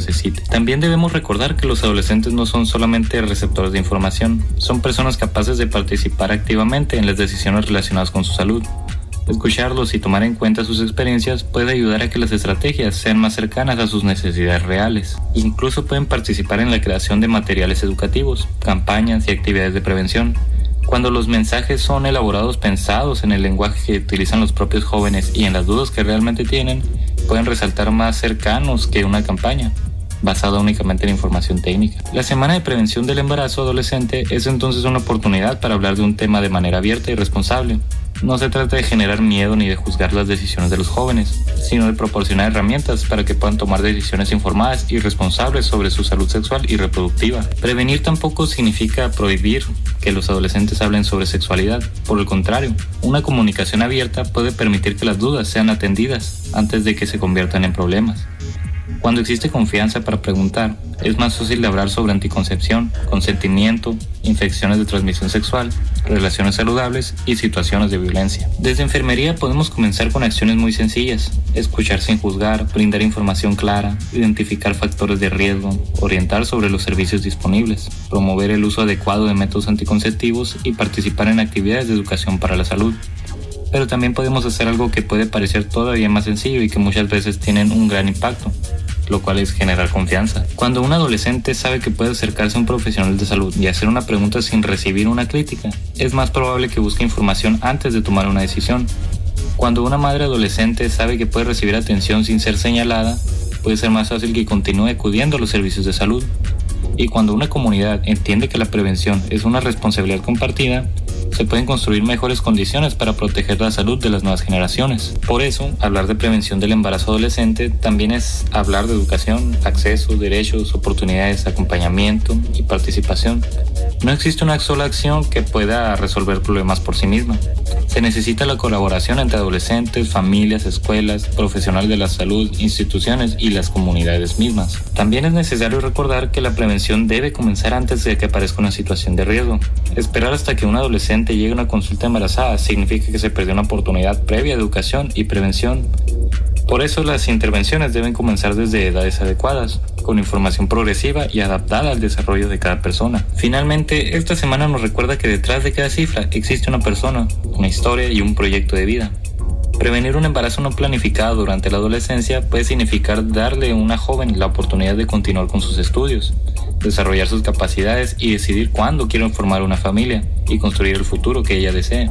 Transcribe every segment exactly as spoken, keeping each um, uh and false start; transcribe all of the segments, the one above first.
necesite. También debemos recordar que los adolescentes no son solamente receptores de información, son personas capaces de participar activamente en las decisiones relacionadas con su salud. Escucharlos y tomar en cuenta sus experiencias puede ayudar a que las estrategias sean más cercanas a sus necesidades reales. Incluso pueden participar en la creación de materiales educativos, campañas y actividades de prevención. Cuando los mensajes son elaborados pensados en el lenguaje que utilizan los propios jóvenes y en las dudas que realmente tienen, pueden resaltar más cercanos que una campaña basada únicamente en información técnica. La Semana de Prevención del Embarazo Adolescente es entonces una oportunidad para hablar de un tema de manera abierta y responsable. No se trata de generar miedo ni de juzgar las decisiones de los jóvenes, sino de proporcionar herramientas para que puedan tomar decisiones informadas y responsables sobre su salud sexual y reproductiva. Prevenir tampoco significa prohibir que los adolescentes hablen sobre sexualidad. Por el contrario, una comunicación abierta puede permitir que las dudas sean atendidas antes de que se conviertan en problemas. Cuando existe confianza para preguntar, es más fácil de hablar sobre anticoncepción, consentimiento, infecciones de transmisión sexual, relaciones saludables y situaciones de violencia. Desde enfermería podemos comenzar con acciones muy sencillas: escuchar sin juzgar, brindar información clara, identificar factores de riesgo, orientar sobre los servicios disponibles, promover el uso adecuado de métodos anticonceptivos y participar en actividades de educación para la salud. Pero también podemos hacer algo que puede parecer todavía más sencillo y que muchas veces tienen un gran impacto, lo cual es generar confianza. Cuando un adolescente sabe que puede acercarse a un profesional de salud y hacer una pregunta sin recibir una crítica, es más probable que busque información antes de tomar una decisión. Cuando una madre adolescente sabe que puede recibir atención sin ser señalada, puede ser más fácil que continúe acudiendo a los servicios de salud. Y cuando una comunidad entiende que la prevención es una responsabilidad compartida, se pueden construir mejores condiciones para proteger la salud de las nuevas generaciones. Por eso, hablar de prevención del embarazo adolescente también es hablar de educación, acceso, derechos, oportunidades, acompañamiento y participación. No existe una sola acción que pueda resolver problemas por sí misma. Se necesita la colaboración entre adolescentes, familias, escuelas, profesionales de la salud, instituciones y las comunidades mismas. También es necesario recordar que la prevención debe comenzar antes de que aparezca una situación de riesgo. Esperar hasta que un adolescente llegue a una consulta embarazada significa que se perdió una oportunidad previa de educación y prevención. Por eso las intervenciones deben comenzar desde edades adecuadas, con información progresiva y adaptada al desarrollo de cada persona. Finalmente, esta semana nos recuerda que detrás de cada cifra existe una persona, una historia y un proyecto de vida. Prevenir un embarazo no planificado durante la adolescencia puede significar darle a una joven la oportunidad de continuar con sus estudios, desarrollar sus capacidades y decidir cuándo quiere formar una familia y construir el futuro que ella desee.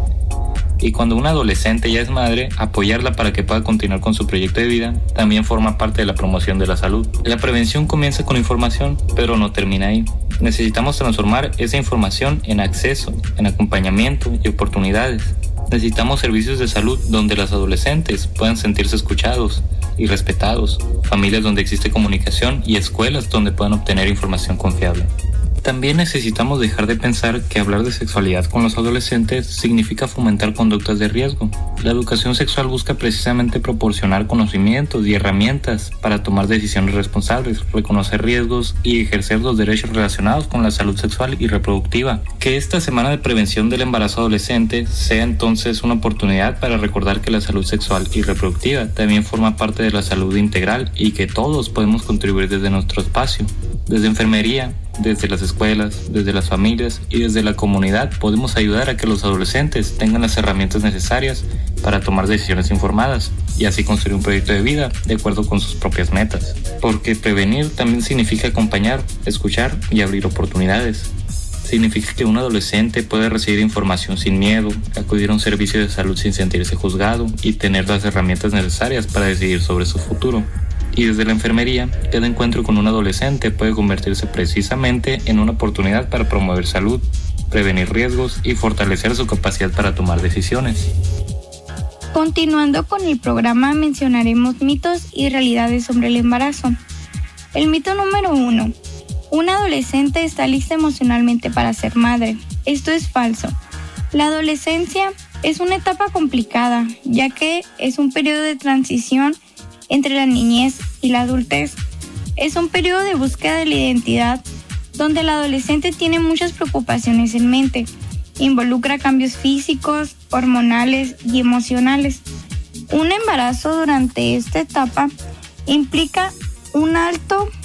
Y cuando una adolescente ya es madre, apoyarla para que pueda continuar con su proyecto de vida también forma parte de la promoción de la salud. La prevención comienza con información, pero no termina ahí. Necesitamos transformar esa información en acceso, en acompañamiento y oportunidades. Necesitamos servicios de salud donde los adolescentes puedan sentirse escuchados y respetados, familias donde existe comunicación y escuelas donde puedan obtener información confiable. También necesitamos dejar de pensar que hablar de sexualidad con los adolescentes significa fomentar conductas de riesgo. La educación sexual busca precisamente proporcionar conocimientos y herramientas para tomar decisiones responsables, reconocer riesgos y ejercer los derechos relacionados con la salud sexual y reproductiva. Que esta semana de prevención del embarazo adolescente sea entonces una oportunidad para recordar que la salud sexual y reproductiva también forma parte de la salud integral y que todos podemos contribuir desde nuestro espacio, desde enfermería, desde las escuelas, desde las familias y desde la comunidad podemos ayudar a que los adolescentes tengan las herramientas necesarias para tomar decisiones informadas y así construir un proyecto de vida de acuerdo con sus propias metas. Porque prevenir también significa acompañar, escuchar y abrir oportunidades. Significa que un adolescente puede recibir información sin miedo, acudir a un servicio de salud sin sentirse juzgado y tener las herramientas necesarias para decidir sobre su futuro. Y desde la enfermería, cada encuentro con un adolescente puede convertirse precisamente en una oportunidad para promover salud, prevenir riesgos y fortalecer su capacidad para tomar decisiones. Continuando con el programa, mencionaremos mitos y realidades sobre el embarazo. El mito número uno. Una adolescente está lista emocionalmente para ser madre. Esto es falso. La adolescencia es una etapa complicada, ya que es un periodo de transición entre la niñez y la adultez. Es un periodo de búsqueda de la identidad donde el adolescente tiene muchas preocupaciones en mente. Involucra cambios físicos, hormonales y emocionales. Un embarazo durante esta etapa implica un alto